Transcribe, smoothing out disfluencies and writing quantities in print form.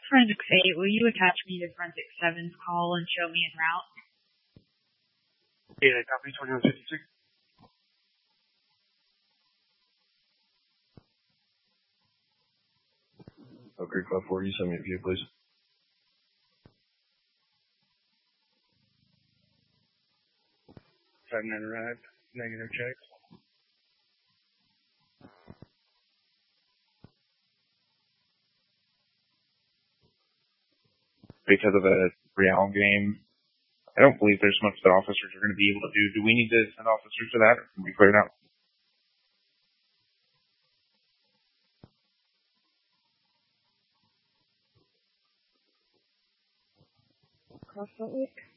Forensics 8, will you attach me to Forensic 7's call and show me en route? Yeah, copy 2156. Okay, Club 4, you send me a view, please. Five nine arrived. Negative checks. Because of a Real game, I don't believe there's much that officers are going to be able to do. Do we need to send officers to that, or can we clear it out? Cross Salt Lake?